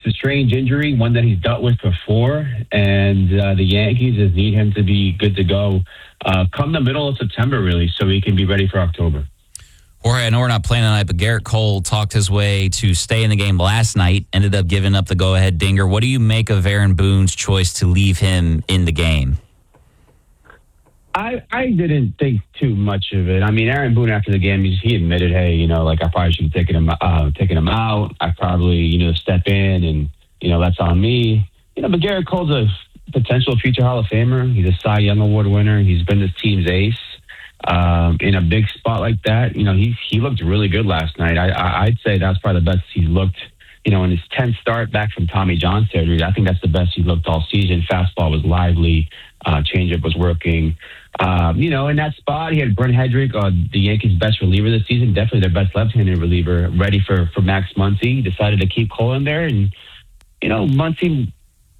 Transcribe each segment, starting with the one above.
a strange injury, one that he's dealt with before, and the Yankees just need him to be good to go come the middle of September, really, so he can be ready for October. Jorge, I know we're not playing tonight, but Garrett Cole talked his way to stay in the game last night, ended up giving up the go-ahead dinger. What do you make of Aaron Boone's choice to leave him in the game? I didn't think too much of it. I mean, Aaron Boone after the game, he admitted, hey, I probably should have taken him out. I probably, step in and, that's on me. But Garrett Cole's a potential future Hall of Famer. He's a Cy Young Award winner. He's been this team's ace. In a big spot like that, he looked really good last night. I'd say that's probably the best he's looked, in his 10th start back from Tommy John surgery. I think that's the best he looked all season. Fastball was lively. Changeup was working. In that spot, he had Brent Hedrick, the Yankees' best reliever this season, definitely their best left-handed reliever, ready for Max Muncy. He decided to keep Cole in there, and, Muncy,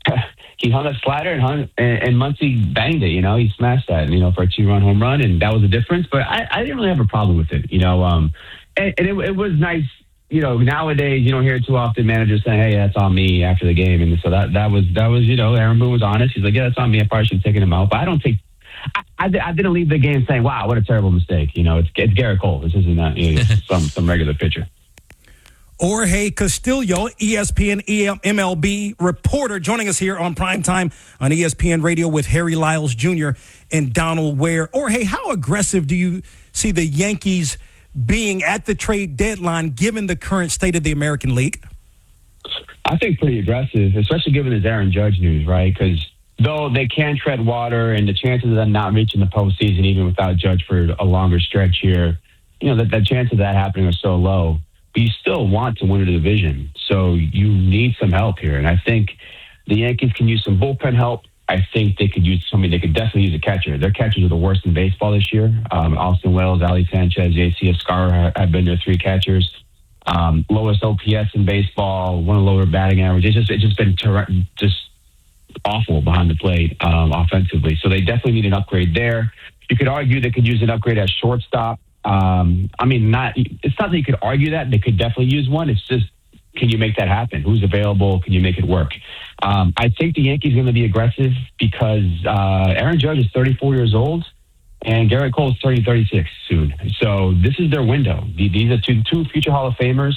he hung a slider and Muncy banged it, he smashed that, for a 2-run home run, and that was the difference. But I didn't really have a problem with it, and it was nice. Nowadays you don't hear too often managers saying, hey, that's on me after the game. And so that was, Aaron Boone was honest. He's like, yeah, that's on me. I probably should have taken him out. But I don't think, I didn't leave the game saying, wow, what a terrible mistake. It's Garrett Cole. This isn't some regular pitcher. Jorge Castillo, ESPN MLB reporter, joining us here on Primetime on ESPN Radio with Harry Lyles Jr. and Donald Ware. Jorge, how aggressive do you see the Yankees being at the trade deadline, given the current state of the American League? I think pretty aggressive, especially given this Aaron Judge news, right? Because though they can tread water, and the chances of them not reaching the postseason, even without Judge for a longer stretch here, the chance of that happening are so low. But you still want to win the division, so you need some help here. And I think the Yankees can use some bullpen help. I think they could use somebody. They could definitely use a catcher. Their catchers are the worst in baseball this year. Austin Wells, Ali Sanchez, J.C. Escarra have been their three catchers. Lowest OPS in baseball, one of the lower batting average. It's just been just awful behind the plate offensively. So they definitely need an upgrade there. You could argue they could use an upgrade at shortstop. It's not that you could argue that. They could definitely use one. It's just, can you make that happen? Who's available? Can you make it work? I think the Yankees are going to be aggressive because Aaron Judge is 34 years old and Garrett Cole is 36 soon. So this is their window. These are two future Hall of Famers.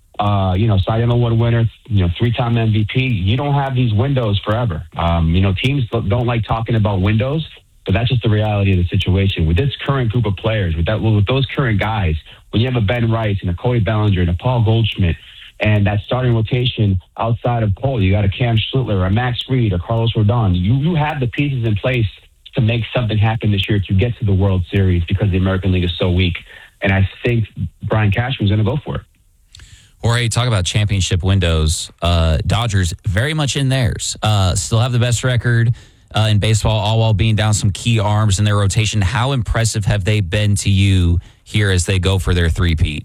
Cy Young Award winner, 3-time MVP. You don't have these windows forever. Teams don't like talking about windows, but that's just the reality of the situation. With this current group of players, with those current guys, when you have a Ben Rice and a Cody Bellinger and a Paul Goldschmidt, and that starting rotation outside of Cole, you got a Cam Schlittler, a Max Fried, a Carlos Rodon. You have the pieces in place to make something happen this year to get to the World Series because the American League is so weak. And I think Brian Cashman's going to go for it. Jorge, talk about championship windows. Dodgers very much in theirs. Still have the best record in baseball, all while being down some key arms in their rotation. How impressive have they been to you here as they go for their three-peat?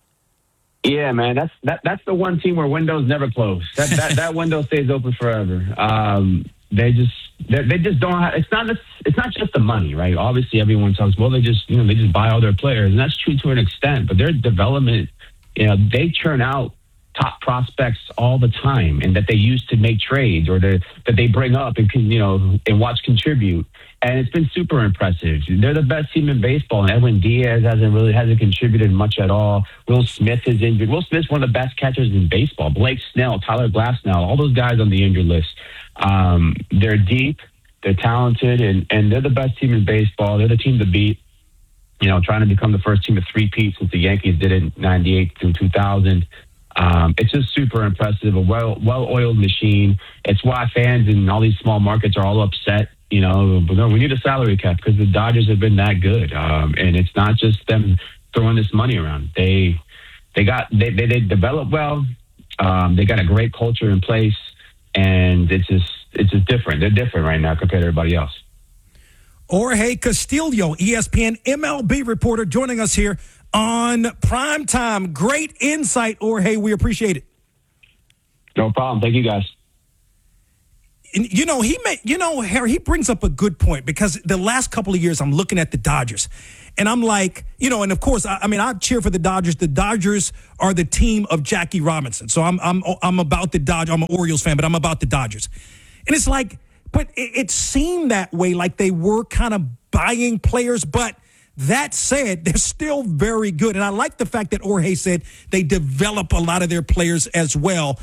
Yeah, man, that's the one team where windows never close. That window stays open forever. They just don't have. It's not just the money, right? Obviously, everyone talks. Well, they just buy all their players, and that's true to an extent. But their development, they churn out top prospects all the time, and that they use to make trades or that they bring up and and watch contribute. And it's been super impressive. They're the best team in baseball, and Edwin Diaz hasn't contributed much at all. Will Smith is injured. Will Smith's one of the best catchers in baseball. Blake Snell, Tyler Glasnow, all those guys on the injured list. They're deep, they're talented, and they're the best team in baseball. They're the team to beat. Trying to become the first team to three-peat since the Yankees did it in 98 through 2000. It's just super impressive, a well-oiled machine. It's why fans in all these small markets are all upset. But no, we need a salary cap because the Dodgers have been that good. And it's not just them throwing this money around. They develop well. They got a great culture in place, and it's just different. They're different right now compared to everybody else. Jorge Castillo, ESPN MLB reporter, joining us here on Primetime. Great insight, Jorge. We appreciate it. No problem. Thank you, guys. Harry, he brings up a good point because the last couple of years I'm looking at the Dodgers and I'm like, and of course, I cheer for the Dodgers. The Dodgers are the team of Jackie Robinson. So I'm about the Dodgers. I'm an Orioles fan, but I'm about the Dodgers. And it's like, but it seemed that way, like they were kind of buying players, but that said, they're still very good. And I like the fact that Jorge said they develop a lot of their players as well.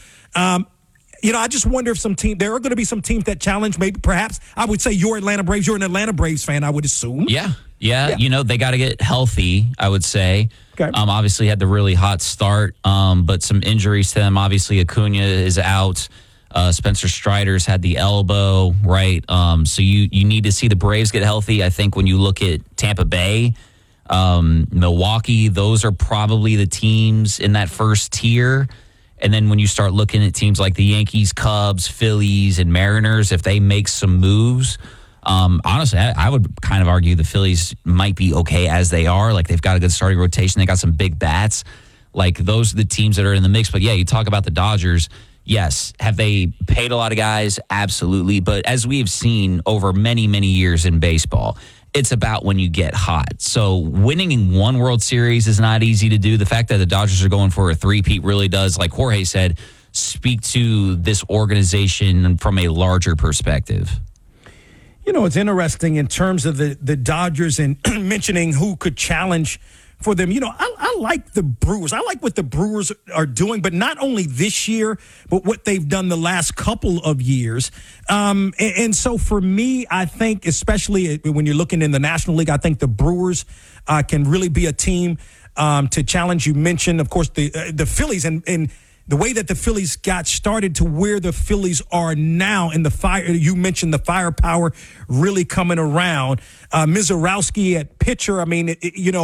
I just wonder if there are going to be some teams that challenge, maybe perhaps I would say your Atlanta Braves. You're an Atlanta Braves fan, I would assume. Yeah. They got to get healthy, I would say. Okay. Obviously had the really hot start, but some injuries to them. Obviously, Acuna is out. Spencer Strider's had the elbow, right? So you need to see the Braves get healthy. I think when you look at Tampa Bay, Milwaukee, those are probably the teams in that first tier. And then when you start looking at teams like the Yankees, Cubs, Phillies, and Mariners, if they make some moves, honestly, I would kind of argue the Phillies might be okay as they are. Like, they've got a good starting rotation. They got some big bats. Like, those are the teams that are in the mix. But, yeah, you talk about the Dodgers. Yes. Have they paid a lot of guys? Absolutely. But as we have seen over many, many years in baseball, it's about when you get hot. So winning in one World Series is not easy to do. The fact that the Dodgers are going for a three-peat really does, like Jorge said, speak to this organization from a larger perspective. It's interesting in terms of the Dodgers and mentioning who could challenge for them. I like the Brewers. I like what the Brewers are doing, but not only this year, but what they've done the last couple of years. And so for me, I think, especially when you're looking in the National League, I think the Brewers can really be a team to challenge. You mentioned, of course, the Phillies and the way that the Phillies got started to where the Phillies are now in the fire. You mentioned the firepower really coming around. Mizorowski at pitcher. I mean,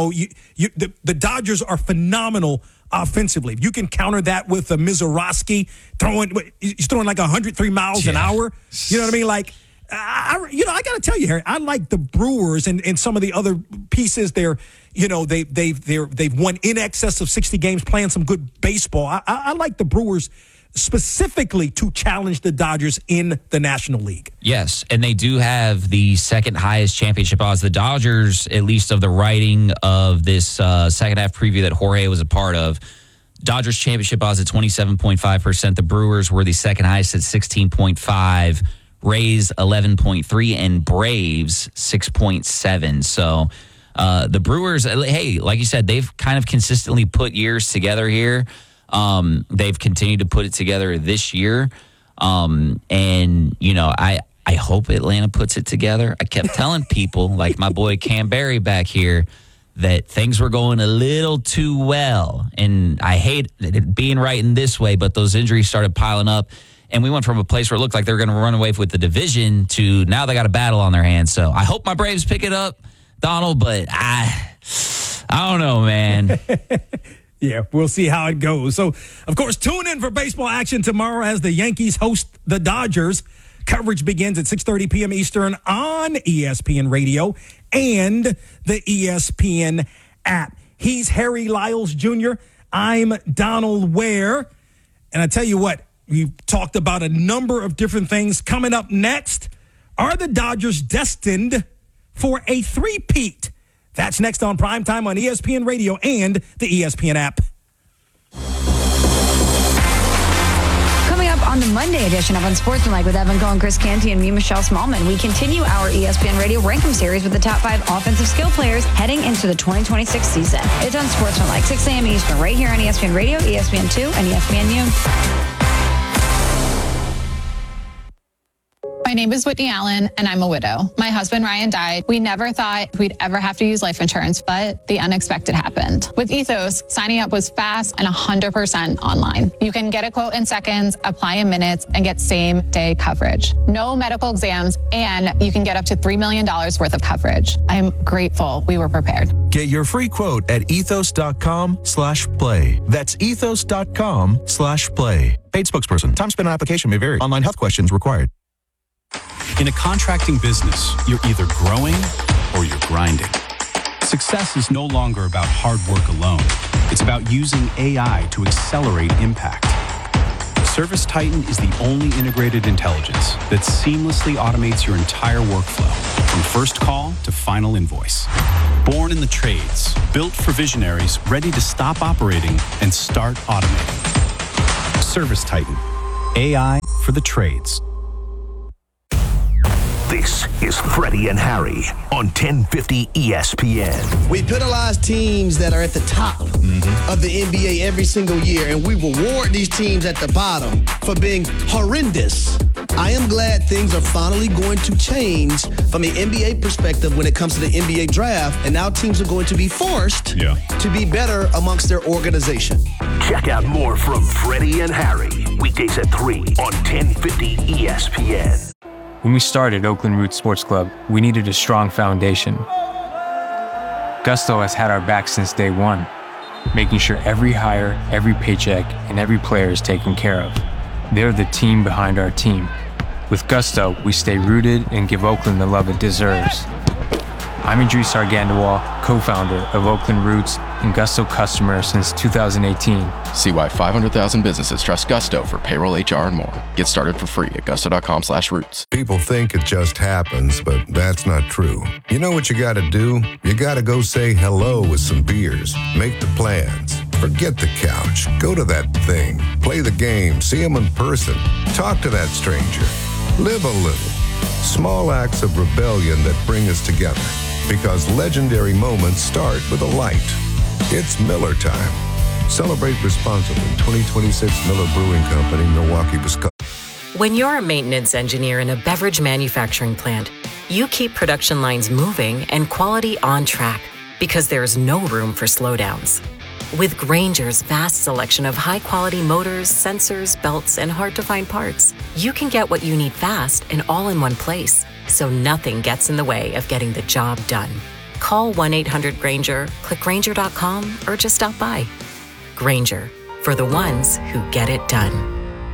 the Dodgers are phenomenal offensively. If you can counter that with a Mizorowski he's throwing like 103 miles an hour. You know what I mean? Like, I got to tell you, Harry, I like the Brewers and some of the other pieces. They've won in excess of 60 games, playing some good baseball. I like the Brewers specifically to challenge the Dodgers in the National League. Yes, and they do have the second highest championship odds. The Dodgers, at least of the writing of this second half preview that Jorge was a part of, Dodgers championship odds at 27.5%. The Brewers were the second highest at 16.5%. Rays 11.3 and Braves 6.7. So the Brewers, hey, like you said, they've kind of consistently put years together here. They've continued to put it together this year. I hope Atlanta puts it together. I kept telling people, like my boy Cam Berry back here, that things were going a little too well. And I hate it being right in this way, but those injuries started piling up. And we went from a place where it looked like they were going to run away with the division to now they got a battle on their hands. So I hope my Braves pick it up, Donald, but I don't know, man. Yeah, we'll see how it goes. So, of course, tune in for baseball action tomorrow as the Yankees host the Dodgers. Coverage begins at 6:30 p.m. Eastern on ESPN Radio and the ESPN app. He's Harry Lyles Jr. I'm Donald Ware. And I tell you what, we've talked about a number of different things. Coming up next, are the Dodgers destined for a three-peat? That's next on Primetime on ESPN Radio and the ESPN app. Coming up on the Monday edition of Unsportsmanlike with Evan Cohen, Chris Canty, and me, Michelle Smallman, we continue our ESPN Radio Rankum series with the top 5 offensive skill players heading into the 2026 season. It's Unsportsmanlike, 6 a.m. Eastern, right here on ESPN Radio, ESPN2, and ESPNU. My name is Whitney Allen, and I'm a widow. My husband, Ryan, died. We never thought we'd ever have to use life insurance, but the unexpected happened. With Ethos, signing up was fast and 100% online. You can get a quote in seconds, apply in minutes, and get same-day coverage. No medical exams, and you can get up to $3 million worth of coverage. I'm grateful we were prepared. Get your free quote at ethos.com/play. That's ethos.com/play. Paid spokesperson. Time spent on application may vary. Online health questions required. In a contracting business, you're either growing or you're grinding. Success is no longer about hard work alone. It's about using AI to accelerate impact. Service Titan is the only integrated intelligence that seamlessly automates your entire workflow, from first call to final invoice. Born in the trades, built for visionaries ready to stop operating and start automating. Service Titan, AI for the trades. This is Freddie and Harry on 1050 ESPN. We penalize teams that are at the top of the NBA every single year, and we reward these teams at the bottom for being horrendous. I am glad things are finally going to change from an NBA perspective when it comes to the NBA draft, and now teams are going to be forced to be better amongst their organization. Check out more from Freddie and Harry, weekdays at 3 on 1050 ESPN. When we started Oakland Roots Sports Club, we needed a strong foundation. Gusto has had our back since day one, making sure every hire, every paycheck, and every player is taken care of. They're the team behind our team. With Gusto, we stay rooted and give Oakland the love it deserves. I'm Idris Argandawal, co-founder of Oakland Roots and Gusto customer since 2018. See why 500,000 businesses trust Gusto for payroll, HR, and more. Get started for free at gusto.com/roots. People think it just happens, but that's not true. You know what you got to do? You got to go say hello with some beers. Make the plans. Forget the couch. Go to that thing. Play the game. See them in person. Talk to that stranger. Live a little. Small acts of rebellion that bring us together. Because legendary moments start with a light. It's Miller time. Celebrate responsibly. 2026 Miller Brewing Company, Milwaukee, Wisconsin. When you're a maintenance engineer in a beverage manufacturing plant, you keep production lines moving and quality on track because there's no room for slowdowns. With Grainger's vast selection of high-quality motors, sensors, belts, and hard-to-find parts, you can get what you need fast and all in one place, so nothing gets in the way of getting the job done. Call 1-800-GRAINGER, click Grainger.com, or just stop by. Grainger, for the ones who get it done.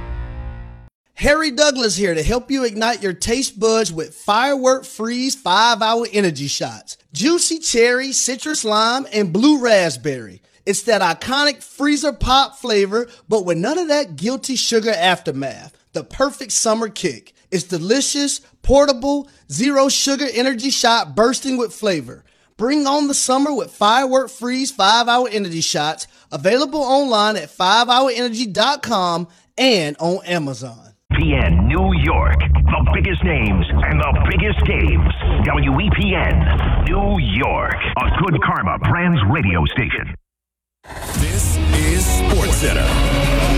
Harry Douglas here to help you ignite your taste buds with Firework Freeze 5-Hour Energy Shots. Juicy cherry, citrus lime, and blue raspberry. It's that iconic freezer pop flavor, but with none of that guilty sugar aftermath. The perfect summer kick. It's delicious, portable, zero sugar energy shot bursting with flavor. Bring on the summer with Firework Freeze 5-Hour Energy Shots, available online at 5hourenergy.com and on Amazon. ESPN New York, the biggest names and the biggest games. WEPN New York, a Good Karma Brands radio station. This is SportsCenter.